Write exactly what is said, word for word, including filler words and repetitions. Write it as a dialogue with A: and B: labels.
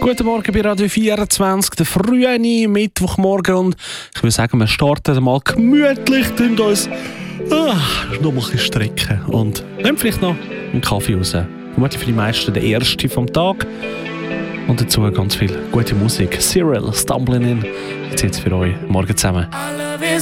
A: Guten Morgen bei Radio vierundzwanzig, der frühe Mittwochmorgen, und ich würde sagen, wir starten mal gemütlich, tun uns ah, noch mal ein bisschen strecken und nehmen vielleicht noch einen Kaffee raus. Vermutlich für die meisten der erste vom Tag und dazu ganz viel gute Musik. Cyril, Stumbling In, jetzt für euch morgen zusammen.